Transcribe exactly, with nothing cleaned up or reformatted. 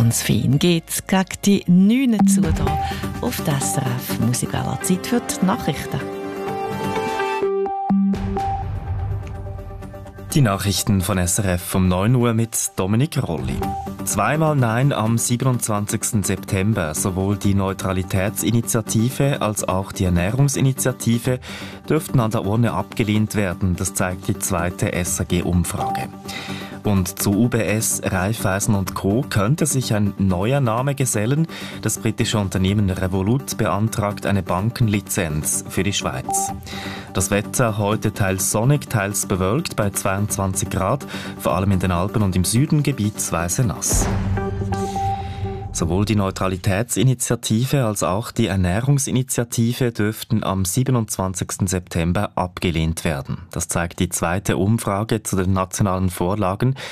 Ganz fein geht's gegen die neun zu da auf der S R F Musikwelle. Zeit für die Nachrichten. Die Nachrichten von S R F um neun Uhr mit Dominik Rolli. Zweimal Nein am siebenundzwanzigsten September. Sowohl die Neutralitätsinitiative als auch die Ernährungsinitiative dürften an der Urne abgelehnt werden. Das zeigt die zweite S A G-Umfrage. Und zu U B S, Raiffeisen und Co. könnte sich ein neuer Name gesellen. Das britische Unternehmen Revolut beantragt eine Bankenlizenz für die Schweiz. Das Wetter heute teils sonnig, teils bewölkt bei zweiundzwanzig Grad, vor allem in den Alpen und im Süden gebietsweise nass. Sowohl die Neutralitätsinitiative als auch die Ernährungsinitiative dürften am siebenundzwanzigsten September abgelehnt werden. Das zeigt die zweite Umfrage zu den nationalen Vorlagen